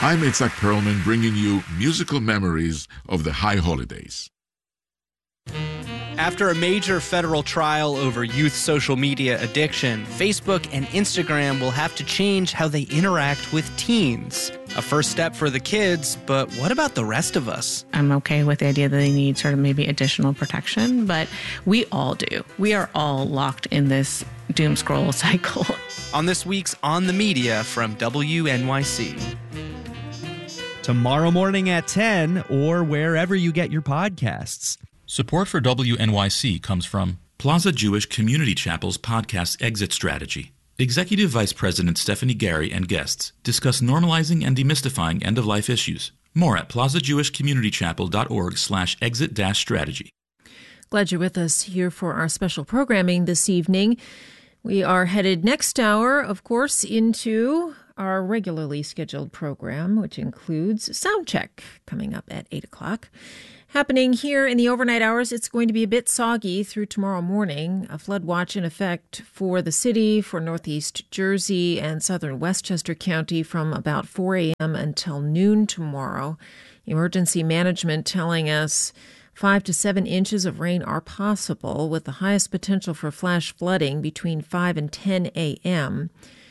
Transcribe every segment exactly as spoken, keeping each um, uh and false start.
I'm Itzhak Perlman, bringing you musical memories of the high holidays. After a major federal trial over youth social media addiction, Facebook and Instagram will have to change how they interact with teens. A first step for the kids, but what about the rest of us? I'm okay with the idea that they need sort of maybe additional protection, but we all do. We are all locked in this doom scroll cycle. On this week's On the Media from W N Y C. Tomorrow morning at ten or wherever you get your podcasts. Support for W N Y C comes from Plaza Jewish Community Chapel's podcast Exit Strategy. Executive Vice President Stephanie Gary and guests discuss normalizing and demystifying end-of-life issues. More at plazajewishcommunitychapel.org slash exit dash strategy. Glad you're with us here for our special programming this evening. We are headed next hour, of course, into our regularly scheduled program, which includes Soundcheck coming up at eight o'clock. Happening here in the overnight hours, it's going to be a bit soggy through tomorrow morning. A flood watch in effect for the city, for northeast Jersey and southern Westchester County from about four a.m. until noon tomorrow. Emergency management telling us five to seven inches of rain are possible, with the highest potential for flash flooding between five and ten a.m.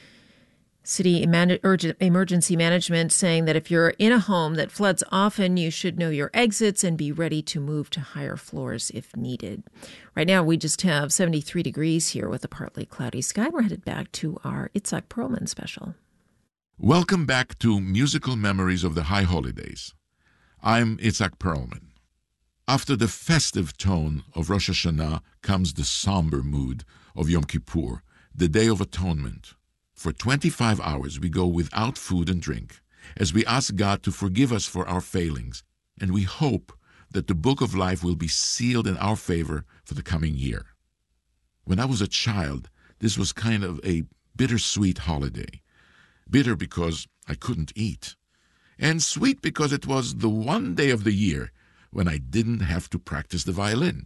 City emergency management saying that if you're in a home that floods often, you should know your exits and be ready to move to higher floors if needed. Right now, we just have seventy-three degrees here with a partly cloudy sky. We're headed back to our Itzhak Perlman special. Welcome back to Musical Memories of the High Holidays. I'm Itzhak Perlman. After the festive tone of Rosh Hashanah comes the somber mood of Yom Kippur, the Day of Atonement. For twenty-five hours we go without food and drink, as we ask God to forgive us for our failings, and we hope that the book of life will be sealed in our favor for the coming year. When I was a child, this was kind of a bittersweet holiday. Bitter because I couldn't eat, and sweet because it was the one day of the year when I didn't have to practice the violin.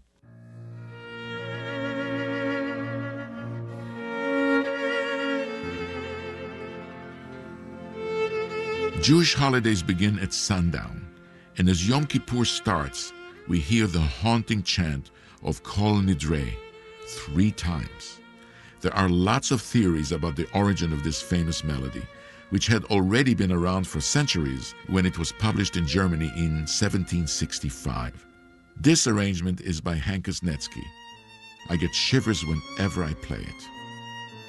Jewish holidays begin at sundown, and as Yom Kippur starts, we hear the haunting chant of Kol Nidre three times. There are lots of theories about the origin of this famous melody, which had already been around for centuries when it was published in Germany in seventeen sixty-five. This arrangement is by Hank Kosnetsky. I get shivers whenever I play it.